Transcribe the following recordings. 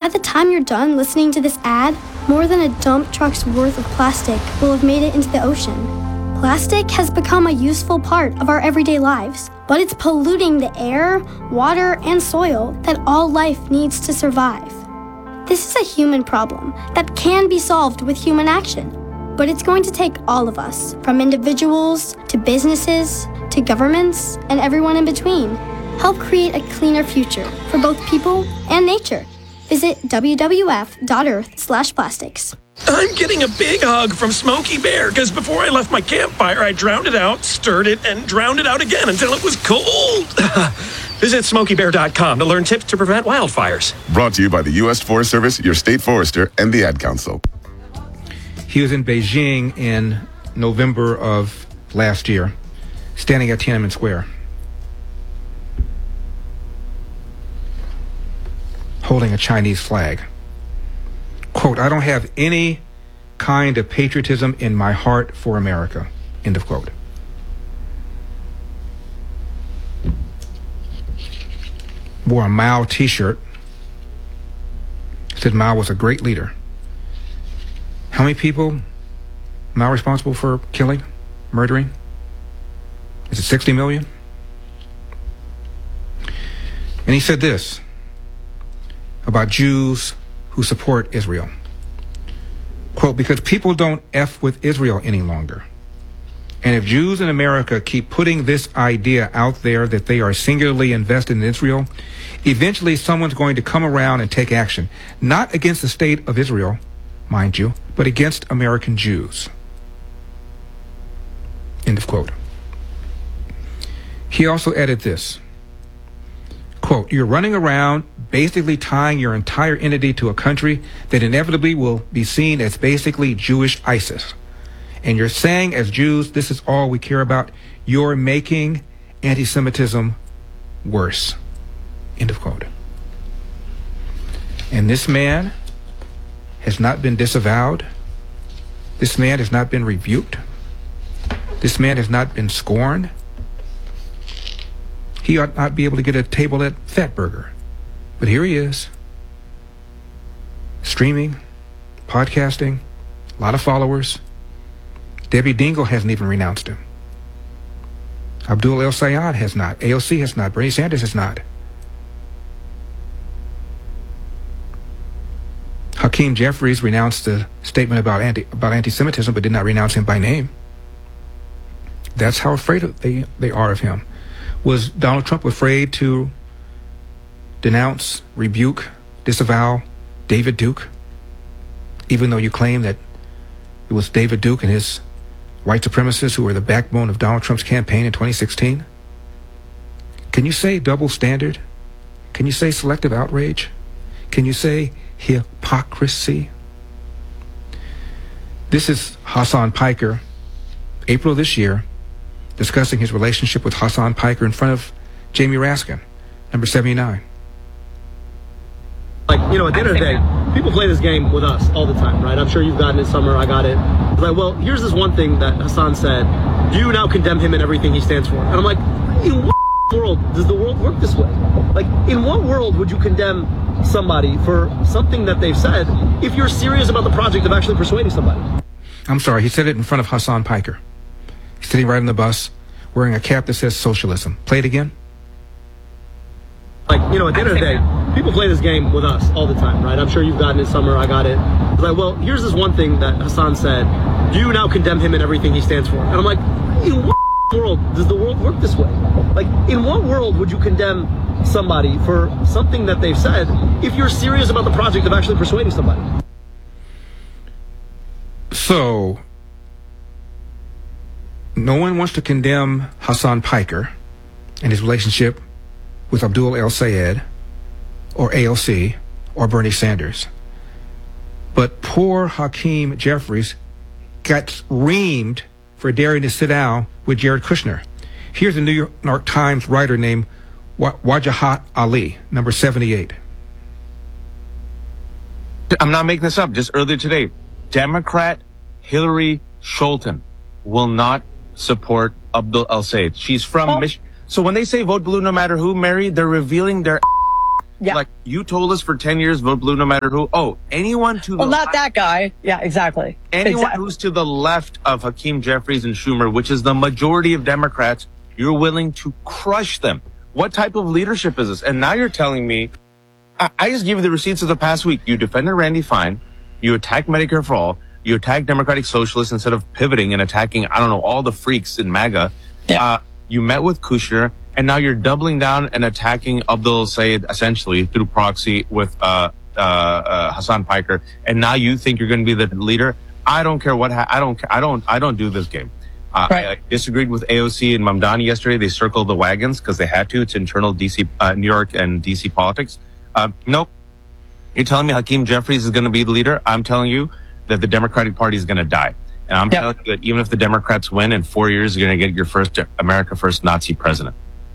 the time you're done listening to this ad, more than a dump truck's worth of plastic will have made it into the ocean. Plastic has become a useful part of our everyday lives, but it's polluting the air, water, and soil that all life needs to survive. This is a human problem that can be solved with human action, but it's going to take all of us, from individuals to businesses to governments and everyone in between. Help create a cleaner future for both people and nature. Visit wwf.earth/plastics. I'm getting a big hug from Smokey Bear because before I left my campfire, I drowned it out, stirred it, and drowned it out again until it was cold. Visit SmokeyBear.com to learn tips to prevent wildfires. Brought to you by the U.S. Forest Service, your state forester, and the Ad Council. He was in Beijing in November of last year, standing at Tiananmen Square, holding a Chinese flag. Quote, "I don't have any kind of patriotism in my heart for America." End of quote. Wore a Mao t-shirt. Said Mao was a great leader. How many people Mao responsible for killing, murdering? Is it 60 million? And he said this about Jews who support Israel. Quote, "Because people don't F with Israel any longer. And if Jews in America keep putting this idea out there that they are singularly invested in Israel, eventually someone's going to come around and take action, not against the state of Israel, mind you, but against American Jews." End of quote. He also added this, quote, "You're running around basically tying your entire entity to a country that inevitably will be seen as basically Jewish ISIS. And you're saying as Jews, this is all we care about. You're making anti-Semitism worse." End of quote. And this man has not been disavowed. This man has not been rebuked. This man has not been scorned. He ought not be able to get a table at Fatburger. But here he is, streaming, podcasting, a lot of followers. Debbie Dingell hasn't even renounced him. Abdul El-Sayed has not. AOC has not. Bernie Sanders has not. Hakeem Jeffries renounced the statement about anti-Semitism, but did not renounce him by name. That's how afraid they are of him. Was Donald Trump afraid to denounce, rebuke, disavow David Duke, even though you claim that it was David Duke and his white supremacists who were the backbone of Donald Trump's campaign in 2016? Can you say double standard? Can you say selective outrage? Can you say hypocrisy? This is Hassan Piker, April this year, discussing his relationship with Hassan Piker in front of Jamie Raskin, number 79. Like, you know, at the end of the day, people play this game with us all the time, right? I'm sure you've gotten it, Summer, I got it. It's like, well, here's this one thing that Hassan said. Do you now condemn him and everything he stands for? And I'm like, in what world does the world work this way? Like, in what world would you condemn somebody for something that they've said if you're serious about the project of actually persuading somebody? I'm sorry, he said it in front of Hassan Piker. He's sitting right on the bus, wearing a cap that says socialism. Play it again. Like, you know, at the end of the day, people play this game with us all the time, right? I'm sure you've gotten it, Summer, I got it. It's like, well, here's this one thing that Hassan said. Do you now condemn him and everything he stands for? And I'm like, in what world does the world work this way? Like, in what world would you condemn somebody for something that they've said if you're serious about the project of actually persuading somebody? So, no one wants to condemn Hassan Piker and his relationship with Abdul El-Sayed or AOC or Bernie Sanders. But poor Hakeem Jeffries got reamed for daring to sit down with Jared Kushner. Here's a New York Times writer named Wajahat Ali, number 78. I'm not making this up. Just earlier today, Democrat Hillary Scholten will not support Abdul El-Sayed. She's from Michigan. So when they say vote blue no matter who, Mary, they're revealing their Yeah. Like, you told us for 10 years, vote blue no matter who. Oh, anyone to Well, the not that guy. Yeah, exactly. anyone Exactly. who's to the left of Hakeem Jeffries and Schumer, which is the majority of Democrats, you're willing to crush them. What type of leadership is this? And now you're telling me, I just give you the receipts of the past week. You defended Randy Fine. You attacked Medicare for All. You attacked Democratic Socialists instead of pivoting and attacking, I don't know, all the freaks in MAGA. Yeah. You met with Kushner, and now you're doubling down and attacking Abdul Sayed essentially through proxy with Hassan Piker. And now you think you're going to be the leader. I don't care what. I don't do this game. Right. I disagreed with AOC and Mamdani yesterday. They circled the wagons because they had to. It's internal DC, New York and DC politics. Nope. You're telling me Hakeem Jeffries is going to be the leader? I'm telling you that the Democratic Party is going to die. And I'm telling you that even if the Democrats win in 4 years, you're going to get your first America First Nazi president.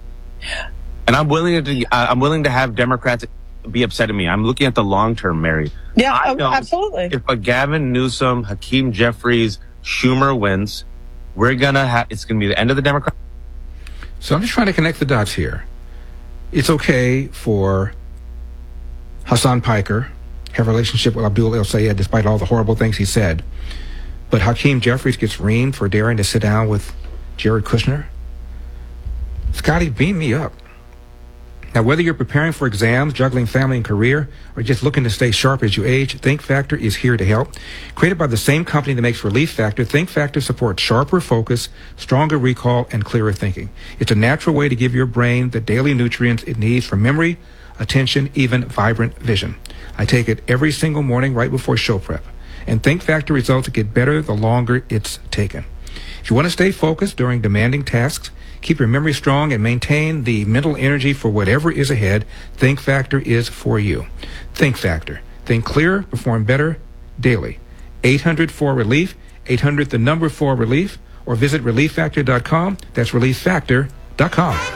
And I'm willing to have Democrats be upset at me. I'm looking at the long term, Mary. Yeah, I know absolutely. If a Gavin Newsom, Hakeem Jeffries, Schumer wins, it's going to be the end of the Democrat. So I'm just trying to connect the dots here. It's okay for Hassan Piker have a relationship with Abdul El Sayed despite all the horrible things he said. But Hakeem Jeffries gets reamed for daring to sit down with Jared Kushner. Scotty, beam me up. Now, whether you're preparing for exams, juggling family and career, or just looking to stay sharp as you age, Think Factor is here to help. Created by the same company that makes Relief Factor, Think Factor supports sharper focus, stronger recall, and clearer thinking. It's a natural way to give your brain the daily nutrients it needs for memory, attention, even vibrant vision. I take it every single morning right before show prep. And Think Factor results get better the longer it's taken. If you want to stay focused during demanding tasks, keep your memory strong, and maintain the mental energy for whatever is ahead, Think Factor is for you. Think Factor. Think clearer, perform better daily. 800-4-RELIEF, 800 the number 4-RELIEF, or visit ReliefFactor.com. That's ReliefFactor.com.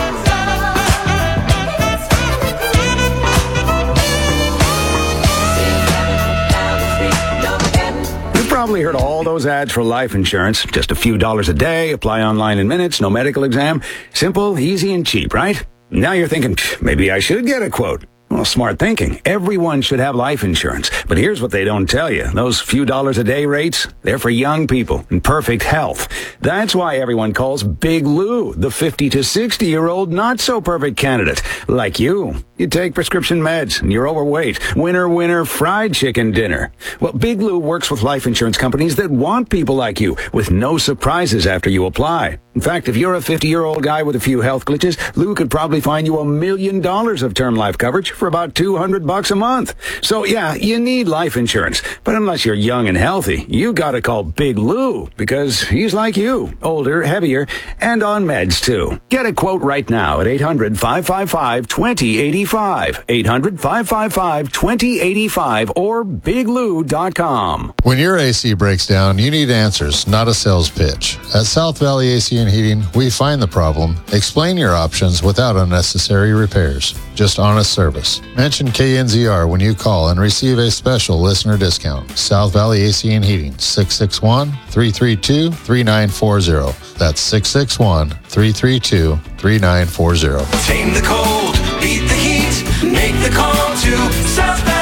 Probably heard all those ads for life insurance. Just a few dollars a day, apply online in minutes, no medical exam. Simple, easy, and cheap, right? Now you're thinking, maybe I should get a quote. Well, smart thinking. Everyone should have life insurance. But here's what they don't tell you. Those few dollars a day rates, they're for young people in perfect health. That's why everyone calls Big Lou the 50 to 60-year-old not-so-perfect candidate. Like you. You take prescription meds and you're overweight. Winner, fried chicken dinner. Well, Big Lou works with life insurance companies that want people like you with no surprises after you apply. In fact, if you're a 50-year-old guy with a few health glitches, Lou could probably find you $1 million of term life coverage for about $200 a month. So yeah, you need life insurance. But unless you're young and healthy, you gotta call Big Lou because he's like you, older, heavier, and on meds too. Get a quote right now at 800-555-2085. 800-555-2085 or biglou.com. When your AC breaks down, you need answers, not a sales pitch. At South Valley AC and Heating, we find the problem, explain your options without unnecessary repairs. Just honest service. Mention KNZR when you call and receive a special listener discount. South Valley AC and Heating, 661-332-3940. That's 661-332-3940. Tame the cold, beat the heat, make the call to South Valley.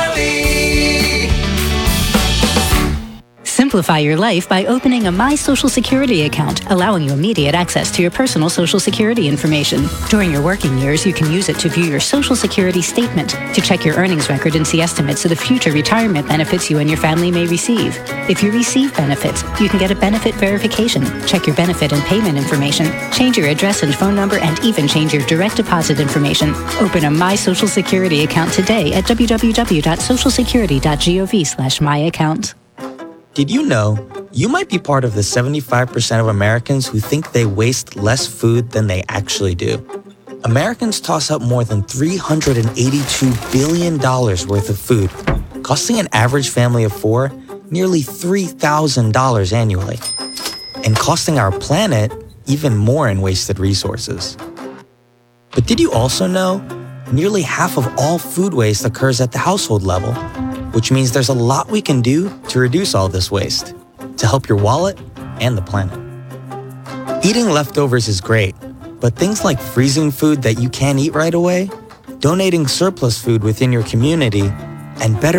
Simplify your life by opening a My Social Security account, allowing you immediate access to your personal Social Security information. During your working years, you can use it to view your Social Security statement, to check your earnings record and see estimates of the future retirement benefits you and your family may receive. If you receive benefits, you can get a benefit verification, check your benefit and payment information, change your address and phone number, and even change your direct deposit information. Open a My Social Security account today at www.socialsecurity.gov/myaccount. Did you know you might be part of the 75% of Americans who think they waste less food than they actually do? Americans toss up more than $382 billion worth of food, costing an average family of four nearly $3,000 annually, and costing our planet even more in wasted resources. But did you also know nearly half of all food waste occurs at the household level? Which means there's a lot we can do to reduce all this waste, to help your wallet and the planet. Eating leftovers is great, but things like freezing food that you can't eat right away, donating surplus food within your community, and better